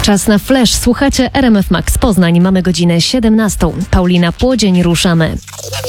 Czas na flash. Słuchacie RMF Max Poznań. Mamy godzinę 17. Paulina Płodzień, ruszamy.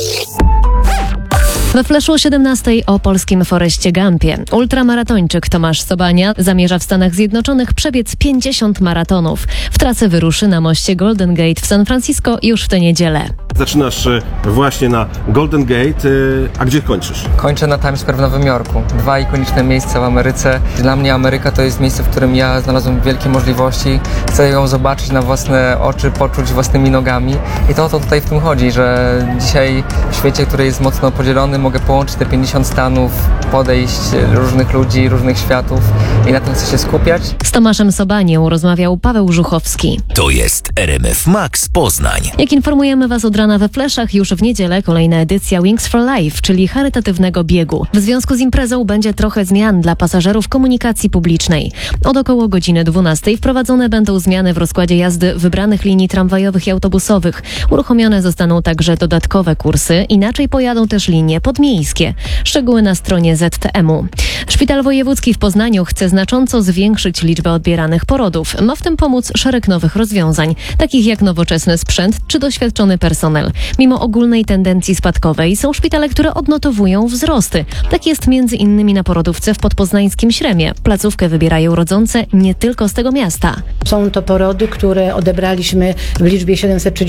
We flashu o 17 o polskim Forrestie Gumpie. Ultramaratończyk Tomasz Sobania zamierza w Stanach Zjednoczonych przebiec 50 maratonów. W trasę wyruszy na moście Golden Gate w San Francisco już w tę niedzielę. Zaczynasz właśnie na Golden Gate, a gdzie kończysz? Kończę na Times Square w Nowym Jorku. 2 ikoniczne miejsca w Ameryce. Dla mnie Ameryka to jest miejsce, w którym ja znalazłem wielkie możliwości. Chcę ją zobaczyć na własne oczy, poczuć własnymi nogami. I to o to tutaj w tym chodzi, że dzisiaj w świecie, który jest mocno podzielony, mogę połączyć te 50 stanów, podejść różnych ludzi, różnych światów i na tym chcę się skupiać. Z Tomaszem Sobanią rozmawiał Paweł Żuchowski. To jest RMF Max Poznań. Jak informujemy Was od rana we fleszach, już w niedzielę kolejna edycja Wings for Life, czyli charytatywnego biegu. W związku z imprezą będzie trochę zmian dla pasażerów komunikacji publicznej. Od około godziny 12 wprowadzone będą zmiany w rozkładzie jazdy wybranych linii tramwajowych i autobusowych. Uruchomione zostaną także dodatkowe kursy, inaczej pojadą też linie podmiejskie. Szczegóły na stronie ZTM-u. Szpital Wojewódzki w Poznaniu chce znacząco zwiększyć liczbę odbieranych porodów. Ma w tym pomóc szereg nowych rozwiązań, takich jak nowoczesny sprzęt czy doświadczony personel. Mimo ogólnej tendencji spadkowej są szpitale, które odnotowują wzrosty. Tak jest m.in. na porodówce w podpoznańskim Śremie. Placówkę wybierają rodzące nie tylko z tego miasta. Są to porody, które odebraliśmy w liczbie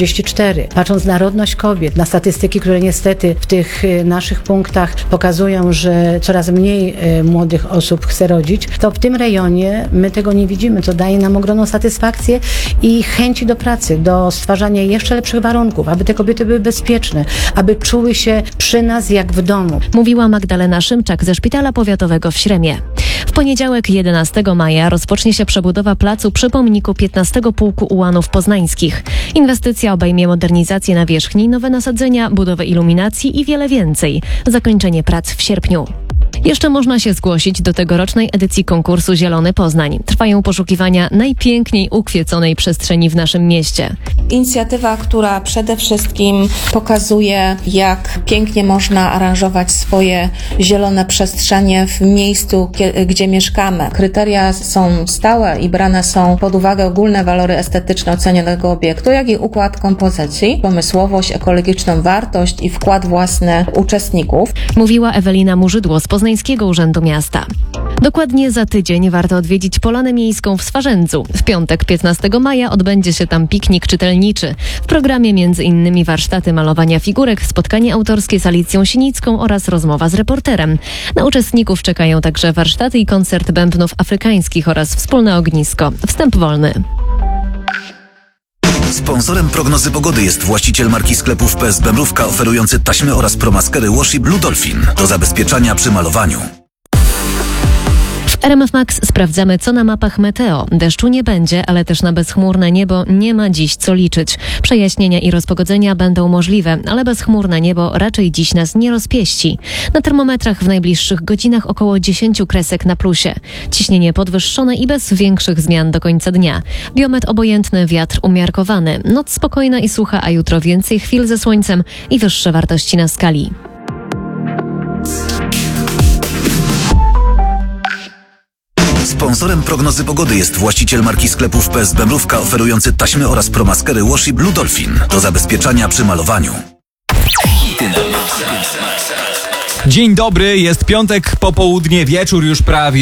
734. Patrząc na rodność kobiet, na statystyki, które niestety w tych naszych punktach pokazują, że coraz mniej młodych osób chce rodzić, to w tym rejonie my tego nie widzimy, co daje nam ogromną satysfakcję i chęci do pracy, do stwarzania jeszcze lepszych warunków, aby te kobiety były bezpieczne, aby czuły się przy nas jak w domu. Mówiła Magdalena Szymczak ze Szpitala Powiatowego w Śremie. W poniedziałek 11 maja rozpocznie się przebudowa placu przy pomniku 15 Pułku Ułanów Poznańskich. Inwestycja obejmie modernizację nawierzchni, nowe nasadzenia, budowę iluminacji i wiele więcej. Zakończenie prac w sierpniu. Jeszcze można się zgłosić do tegorocznej edycji konkursu Zielony Poznań. Trwają poszukiwania najpiękniej ukwieczonej przestrzeni w naszym mieście. Inicjatywa, która przede wszystkim pokazuje, jak pięknie można aranżować swoje zielone przestrzenie w miejscu, gdzie mieszkamy. Kryteria są stałe i brane są pod uwagę ogólne walory estetyczne ocenionego obiektu, jak i układ kompozycji, pomysłowość, ekologiczną wartość i wkład własny uczestników. Mówiła Ewelina Murzydło z Poznańskiego Urzędu Miasta. Dokładnie za tydzień warto odwiedzić Polanę Miejską w Swarzędzu. W piątek 15 maja odbędzie się tam piknik czytelniczy. W programie m.in. warsztaty malowania figurek, spotkanie autorskie z Alicją Sinicką oraz rozmowa z reporterem. Na uczestników czekają także warsztaty i koncert bębnów afrykańskich oraz wspólne ognisko. Wstęp wolny. Sponsorem prognozy pogody jest właściciel marki sklepów PS Bemrówka oferujący taśmy oraz promaskery Washi Blue Dolphin do zabezpieczania przy malowaniu. W RMF Max sprawdzamy, co na mapach meteo. Deszczu nie będzie, ale też na bezchmurne niebo nie ma dziś co liczyć. Przejaśnienia i rozpogodzenia będą możliwe, ale bezchmurne niebo raczej dziś nas nie rozpieści. Na termometrach w najbliższych godzinach około 10 kresek na plusie. Ciśnienie podwyższone i bez większych zmian do końca dnia. Biometr obojętny, wiatr umiarkowany. Noc spokojna i sucha, a jutro więcej chwil ze słońcem i wyższe wartości na skali. Sponsorem prognozy pogody jest właściciel marki sklepów PS Bemrówka oferujący taśmy oraz promaskery Washi Blue Dolphin do zabezpieczania przy malowaniu. Dzień dobry, jest piątek, popołudnie, wieczór już prawie.